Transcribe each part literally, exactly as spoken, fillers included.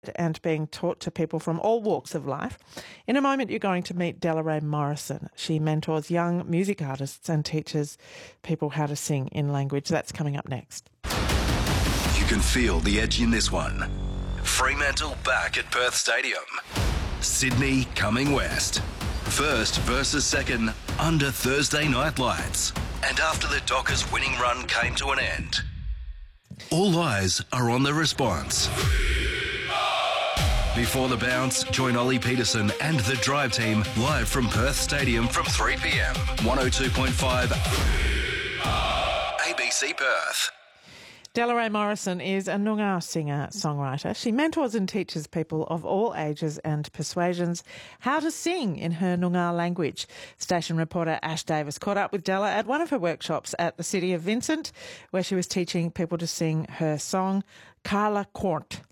and being taught to people from all walks of life. In a moment, you're going to meet Delarae Morrison. She mentors young music artists and teaches people how to sing in language. That's coming up next. You can feel the edge in this one. Fremantle back at Perth Stadium. Sydney coming west. First versus second under Thursday night lights. And after the Dockers' winning run came to an end, all eyes are on the response. Before the bounce, join Ollie Peterson and the Drive team live from Perth Stadium from three p m. one oh two point five A B C Perth. Delarae Morrison is a Noongar singer-songwriter. She mentors and teaches people of all ages and persuasions how to sing in her Noongar language. Station reporter Ash Davis caught up with Della at one of her workshops at the City of Vincent, where she was teaching people to sing her song, Carla Court.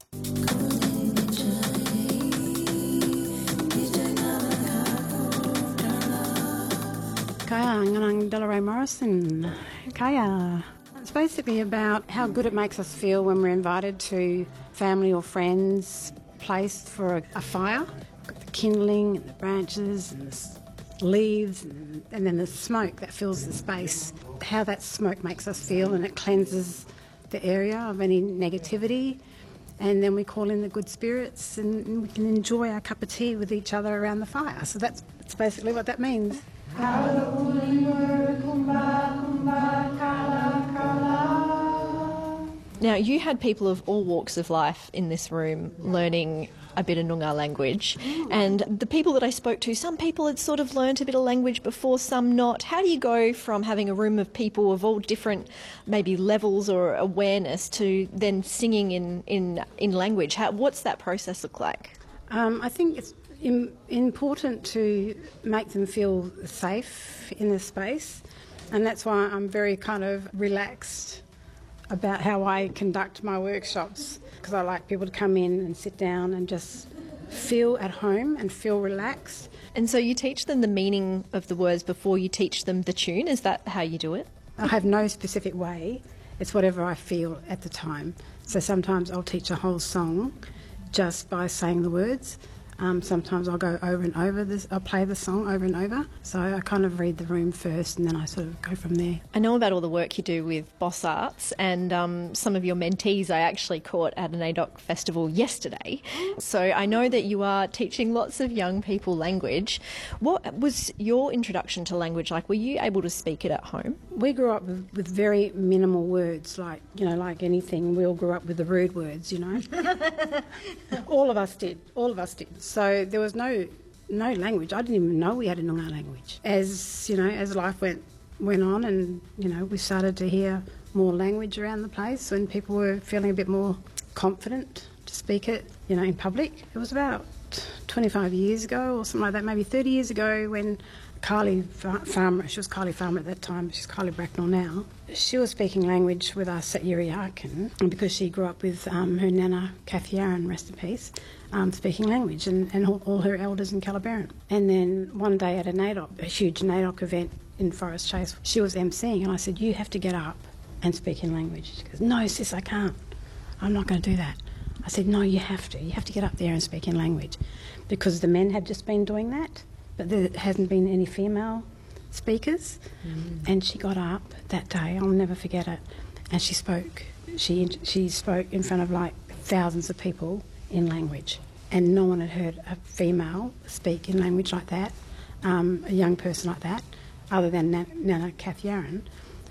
Kaya, nganang Delarae Morrison. Kaya. It's basically about how good it makes us feel when we're invited to family or friends' place for a, a fire. Got the kindling and the branches and the leaves and, and then the smoke that fills the space. How that smoke makes us feel, and it cleanses the area of any negativity. And then we call in the good spirits and, and we can enjoy our cup of tea with each other around the fire. So that's, that's basically what that means. Now, you had people of all walks of life in this room learning a bit of Noongar language, and the people that I spoke to, some people had sort of learnt a bit of language before, some not. How do you go from having a room of people of all different maybe levels or awareness to then singing in, in, in language? How, what's that process look like? Um, I think it's im- important to make them feel safe in the space, and that's why I'm very kind of relaxed about how I conduct my workshops, because I like people to come in and sit down and just feel at home and feel relaxed. And so you teach them the meaning of the words before you teach them the tune? Is that how you do it? I have no specific way. It's whatever I feel at the time. So sometimes I'll teach a whole song just by saying the words. Um, sometimes I'll go over and over this, I'll play the song over and over. So I kind of read the room first and then I sort of go from there. I know about all the work you do with Boss Arts, and um, some of your mentees I actually caught at an A D O C festival yesterday. So I know that you are teaching lots of young people language. What was your introduction to language like? Were you able to speak it at home? We grew up with, with very minimal words, like, you know, like anything. We all grew up with the rude words, you know. All of us did. All of us did. So there was no no language. I didn't even know we had a Noongar language. As you know, as life went went on, and you know, we started to hear more language around the place when people were feeling a bit more confident to speak it, you know, in public. It was about twenty-five years ago or something like that, maybe thirty years ago, when Kylie Farmer, she was Kylie Farmer at that time, she's Kylie Bracknell now, she was speaking language with us at Yirrayarkin, and because she grew up with um, her nana, Kathy Aaron, rest in peace, um, speaking language, and, and all, all her elders in Calabaran. And then one day at an A D O C, a huge N A D O C event in Forest Chase, she was emceeing, and I said, you have to get up and speak in language. She goes, no, sis, I can't. I'm not going to do that. I said, no, you have to. You have to get up there and speak in language. Because the men had just been doing that, but there hasn't been any female speakers. Mm. And she got up that day, I'll never forget it, and she spoke. She she spoke in front of like thousands of people in language, and no one had heard a female speak in language like that, um, a young person like that, other than Nana, Nana Kathy Aaron,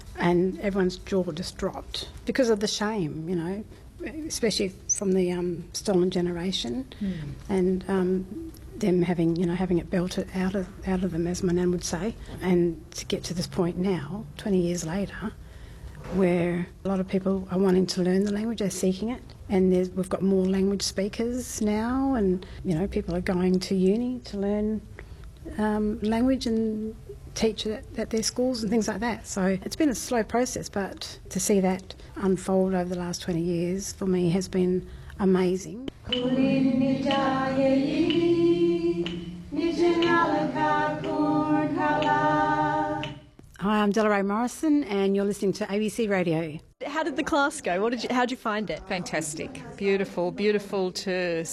and everyone's jaw just dropped because of the shame, you know, especially from the um, stolen generation, mm. and um, them having, you know, having it belted out of out of them, as my nan would say, and to get to this point now, twenty years later, where a lot of people are wanting to learn the language, they're seeking it, and there's, we've got more language speakers now, and you know, people are going to uni to learn um, language and teach it at their schools and things like that. So it's been a slow process, but to see that unfold over the last twenty years for me has been amazing. Hi, I'm Delarae Morrison, and you're listening to A B C Radio. How did the class go? What did you, how did you find it? Fantastic. Beautiful, beautiful to